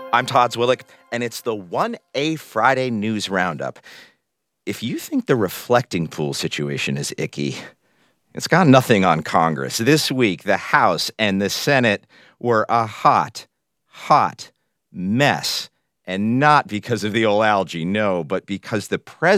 I'm Todd Zwillick, and it's the 1A Friday News Roundup. If you think the reflecting pool situation is icky, it's got nothing on Congress. This week, the House and the Senate were a hot mess. And not because of the old algae, no, but because the president